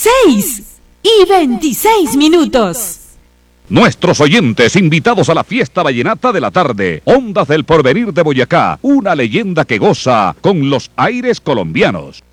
6:26. Nuestros oyentes invitados a la fiesta vallenata de la tarde. Ondas del Porvenir de Boyacá, una leyenda que goza con los aires colombianos.